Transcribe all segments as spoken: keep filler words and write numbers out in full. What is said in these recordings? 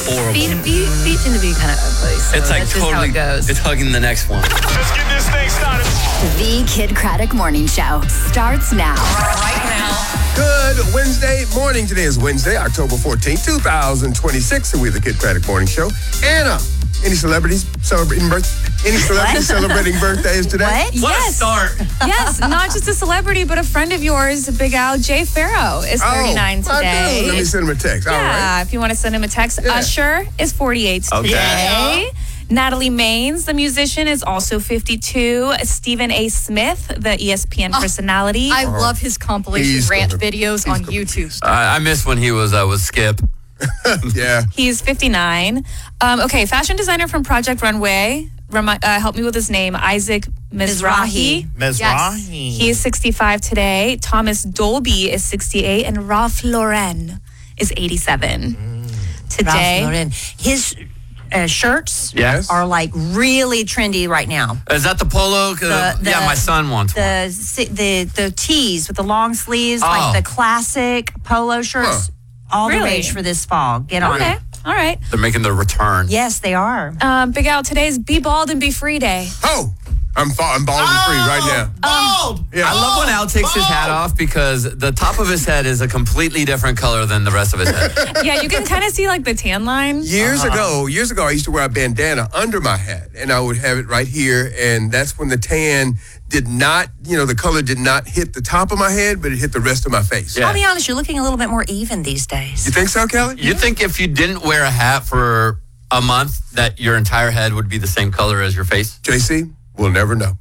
horrible. Feet, feet, feet tend to be kind of ugly. So It's like that's just totally, how it goes. it's hugging the next one. Let's get this thing started. The Kid Craddock Morning Show starts now. Right now. Good Wednesday morning. Today is Wednesday, October fourteenth, twenty twenty-six, and we're the Kid Craddock Morning Show. Anna, any celebrities celebrating birth? Any celebrities celebrating birthdays today? What? What Yes. a start. Yes, not just a celebrity, but a friend of yours, Big Al, Jay Farrow, is thirty-nine oh, I today. do. Let me send him a text. All Yeah, right. if you want to send him a text. Yeah. Usher is forty-eight Okay. today. Natalie Maines, the musician, is also fifty-two. Stephen A. Smith, the E S P N personality. I love his compilation He's rant gonna- videos on gonna- YouTube. I, I missed when he was uh, with Skip. Yeah. He's fifty-nine. Um, okay, fashion designer from Project Runway. Remi- uh, help me with his name. Isaac Mizrahi. Yes. He is sixty-five today. Thomas Dolby is sixty-eight. And Ralph Lauren is eighty-seven today. Ralph Lauren. His uh, shirts Yes. are like really trendy right now. Is that the polo? 'Cause, uh, The- the- yeah, my son wants one. The si- the the tees with the long sleeves, Oh. like the classic polo shirts, all the Really? rage for this fall. Get on Okay, it. all right. They're making their return. Yes, they are. Um, Big Al, today's Be Bald and Be Free Day. Oh, I'm, fa- I'm bald and free right now. Bald! Yeah. I love when Al takes his hat off because the top of his head is a completely different color than the rest of his head. Yeah, you can kind of see like the tan line. Years ago, years ago, I used to wear a bandana under my hat, and I would have it right here, and that's when the tan did not, you know, the color did not hit the top of my head, but it hit the rest of my face. Yeah. I'll be honest, you're looking a little bit more even these days. You think so, Kelly? You think if you didn't wear a hat for a month that your entire head would be the same color as your face? J C, we'll never know.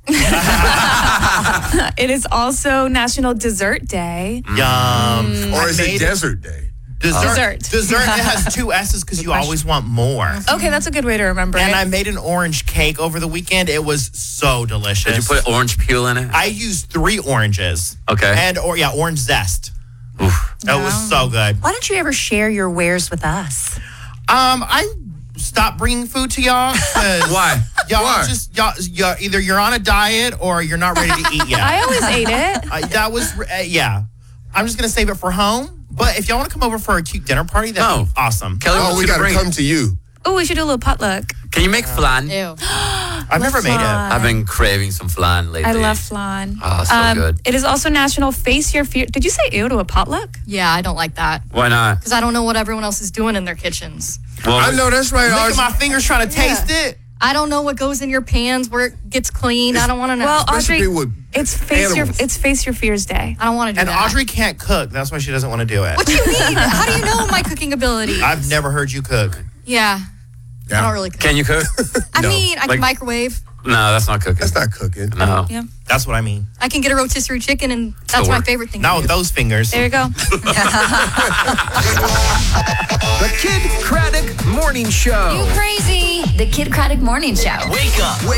It is also National Dessert Day. Yum. Or I is made it desert day? Dessert. Dessert. Dessert. It has two S's because you always want more. Okay, that's a good way to remember And it. I made an orange cake over the weekend. It was so delicious. Did you put orange peel in it? I used three oranges. Okay. And or yeah, orange zest. Oof. That was so good. Why don't you ever share your wares with us? Um, I stopped bringing food to y'all. 'cause Why? Y'all Why? just y'all, y'all either you're on a diet or you're not ready to eat yet. I always ate it. Uh, that was uh, yeah. I'm just gonna save it for home. But if y'all want to come over for a cute dinner party, that'd No. be awesome. Kelly Oh, wants we you to got to bring come it. to you. Oh, we should do a little potluck. Can you make flan? Ew. I've never made it. I've been craving some flan lately. I love flan. Oh, so good. It is also National Face Your Fear. Did you say ew to a potluck? Yeah, I don't like that. Why not? Because I don't know what everyone else is doing in their kitchens. Well, I know that's right, Look at Audrey. my fingers trying to taste it. I don't know what goes in your pans, where it gets clean. I don't want to know. Well, Especially Audrey, with it's face your animals. it's Face Your Fears Day. I don't want to do And that. Audrey can't cook. That's why she doesn't want to do it. What do you mean? How do you know my cooking ability? I've never heard you cook. Yeah, Yeah. I don't really cook. can you cook? I No. mean, I Like- can microwave. No, that's not cooking. That's not cooking. No. Yeah. That's what I mean. I can get a rotisserie chicken, and that's Still my work. favorite thing. Not to with do. those fingers. There you go. The Kid Craddock Morning Show. You crazy. The Kid Craddock Morning Show. Wake up.